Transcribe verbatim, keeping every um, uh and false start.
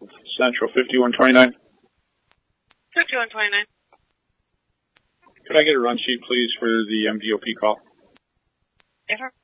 Central, fifty-one twenty-nine. fifty-one twenty-nine. Could I get a run sheet, please, for the M D O P call? Yes, sir.